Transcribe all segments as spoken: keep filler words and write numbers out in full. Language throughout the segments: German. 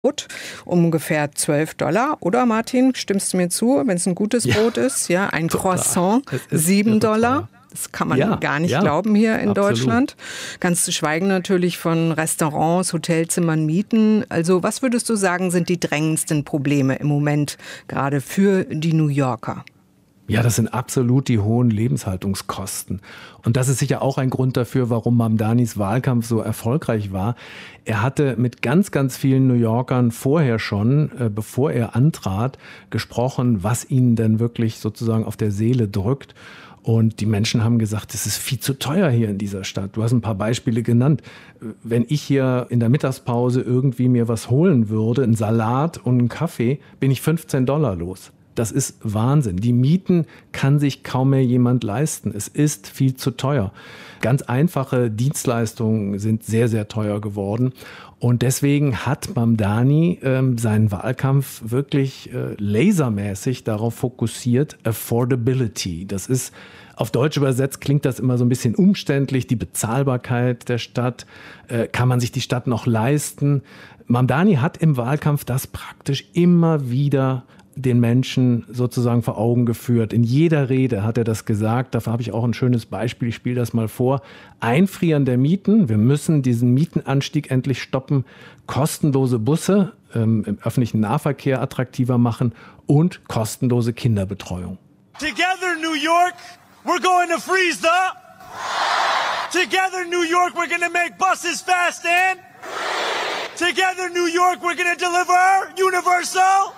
Brot, ungefähr zwölf Dollar. Oder Martin, stimmst du mir zu, wenn es ein gutes ja. Brot ist? Ja, ein total. Croissant, sieben Dollar. Das kann man ja, gar nicht ja, glauben hier in absolut. Deutschland. Ganz zu schweigen natürlich von Restaurants, Hotelzimmern, Mieten. Also was würdest du sagen, sind die drängendsten Probleme im Moment gerade für die New Yorker? Ja, das sind absolut die hohen Lebenshaltungskosten. Und das ist sicher auch ein Grund dafür, warum Mamdanis Wahlkampf so erfolgreich war. Er hatte mit ganz, ganz vielen New Yorkern vorher schon, äh, bevor er antrat, gesprochen, was ihnen denn wirklich sozusagen auf der Seele drückt. Und die Menschen haben gesagt, es ist viel zu teuer hier in dieser Stadt. Du hast ein paar Beispiele genannt. Wenn ich hier in der Mittagspause irgendwie mir was holen würde, einen Salat und einen Kaffee, bin ich fünfzehn Dollar los. Das ist Wahnsinn. Die Mieten kann sich kaum mehr jemand leisten. Es ist viel zu teuer. Ganz einfache Dienstleistungen sind sehr, sehr teuer geworden. Und deswegen hat Mamdani ähm, seinen Wahlkampf wirklich äh, lasermäßig darauf fokussiert, Affordability. Das ist, auf Deutsch übersetzt, klingt das immer so ein bisschen umständlich, die Bezahlbarkeit der Stadt. Äh, kann man sich die Stadt noch leisten? Mamdani hat im Wahlkampf das praktisch immer wieder den Menschen sozusagen vor Augen geführt. In jeder Rede hat er das gesagt. Dafür habe ich auch ein schönes Beispiel. Ich spiele das mal vor. Einfrieren der Mieten. Wir müssen diesen Mietenanstieg endlich stoppen. Kostenlose Busse ähm, im öffentlichen Nahverkehr attraktiver machen und kostenlose Kinderbetreuung. Together, New York, we're going to freeze the. Together, New York, we're going to make buses fast and. Together, New York, we're going to deliver universal.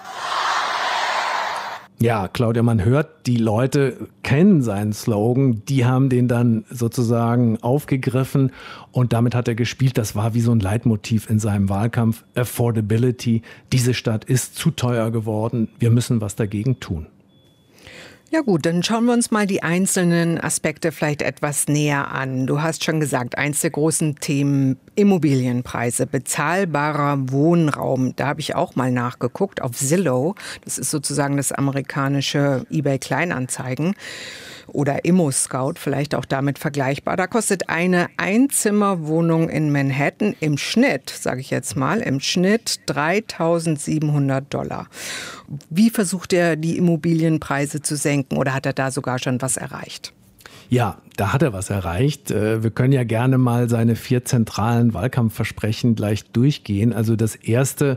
Ja, Claudia, man hört, die Leute kennen seinen Slogan, die haben den dann sozusagen aufgegriffen und damit hat er gespielt. Das war wie so ein Leitmotiv in seinem Wahlkampf. Affordability, diese Stadt ist zu teuer geworden, wir müssen was dagegen tun. Ja gut, dann schauen wir uns mal die einzelnen Aspekte vielleicht etwas näher an. Du hast schon gesagt, eins der großen Themen Immobilienpreise, bezahlbarer Wohnraum. Da habe ich auch mal nachgeguckt auf Zillow. Das ist sozusagen das amerikanische eBay Kleinanzeigen oder ImmoScout, vielleicht auch damit vergleichbar. Da kostet eine Einzimmerwohnung in Manhattan im Schnitt, sage ich jetzt mal, im Schnitt dreitausendsiebenhundert Dollar. Wie versucht er, die Immobilienpreise zu senken oder hat er da sogar schon was erreicht? Ja, da hat er was erreicht. Wir können ja gerne mal seine vier zentralen Wahlkampfversprechen gleich durchgehen. Also das erste,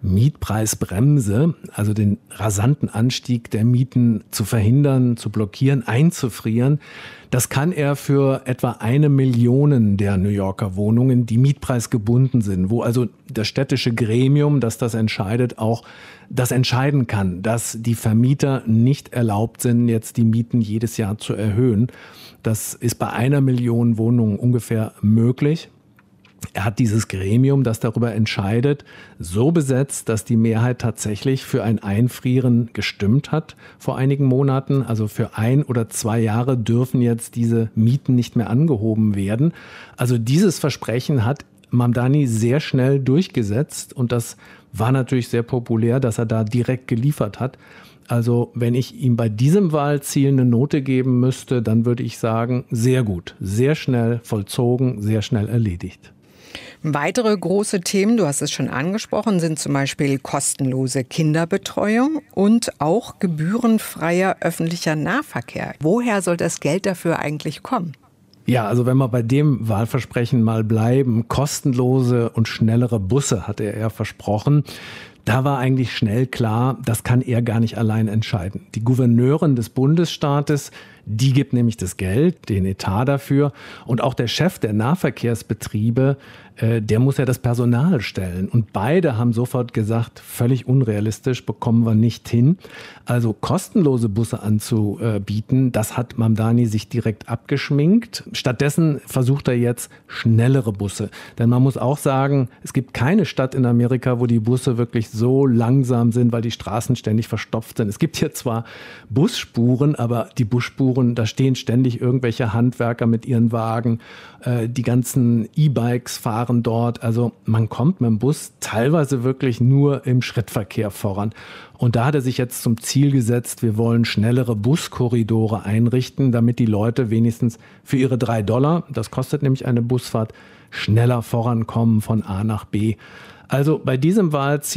Mietpreisbremse, also den rasanten Anstieg der Mieten zu verhindern, zu blockieren, einzufrieren. Das kann er für etwa eine Million der New Yorker Wohnungen, die mietpreisgebunden sind, wo also das städtische Gremium, das das entscheidet, auch das entscheiden kann, dass die Vermieter nicht erlaubt sind, jetzt die Mieten jedes Jahr zu erhöhen. Das ist bei einer Million Wohnungen ungefähr möglich. Er hat dieses Gremium, das darüber entscheidet, so besetzt, dass die Mehrheit tatsächlich für ein Einfrieren gestimmt hat vor einigen Monaten. Also für ein oder zwei Jahre dürfen jetzt diese Mieten nicht mehr angehoben werden. Also dieses Versprechen hat Mamdani sehr schnell durchgesetzt und das war natürlich sehr populär, dass er da direkt geliefert hat. Also wenn ich ihm bei diesem Wahlziel eine Note geben müsste, dann würde ich sagen, sehr gut, sehr schnell vollzogen, sehr schnell erledigt. Weitere große Themen, du hast es schon angesprochen, sind zum Beispiel kostenlose Kinderbetreuung und auch gebührenfreier öffentlicher Nahverkehr. Woher soll das Geld dafür eigentlich kommen? Ja, also wenn wir bei dem Wahlversprechen mal bleiben, kostenlose und schnellere Busse hatte er versprochen. Da war eigentlich schnell klar, das kann er gar nicht allein entscheiden. Die Gouverneurin des Bundesstaates, die gibt nämlich das Geld, den Etat dafür. Und auch der Chef der Nahverkehrsbetriebe, äh, der muss ja das Personal stellen. Und beide haben sofort gesagt, völlig unrealistisch, bekommen wir nicht hin. Also kostenlose Busse anzubieten, das hat Mamdani sich direkt abgeschminkt. Stattdessen versucht er jetzt schnellere Busse. Denn man muss auch sagen, es gibt keine Stadt in Amerika, wo die Busse wirklich so langsam sind, weil die Straßen ständig verstopft sind. Es gibt hier zwar Busspuren, aber die Busspuren, da stehen ständig irgendwelche Handwerker mit ihren Wagen. Äh, die ganzen E-Bikes fahren dort. Also man kommt mit dem Bus teilweise wirklich nur im Schrittverkehr voran. Und da hat er sich jetzt zum Ziel gesetzt, wir wollen schnellere Buskorridore einrichten, damit die Leute wenigstens für ihre drei Dollar, das kostet nämlich eine Busfahrt, schneller vorankommen von A nach B. Also bei diesem Wahlziel